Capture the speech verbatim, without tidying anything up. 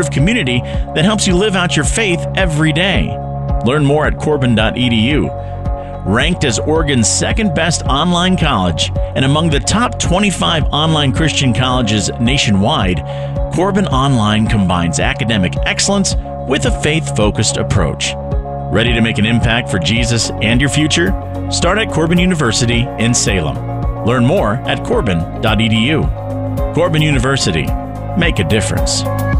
community that helps you live out your faith every day. Learn more at corbin dot e d u. Ranked as Oregon's second best online college and among the top twenty-five online Christian colleges nationwide, Corbin Online combines academic excellence with a faith-focused approach. Ready to make an impact for Jesus and your future? Start at Corbin University in Salem. Learn more at corbin dot e d u. Corbin University. Make a difference.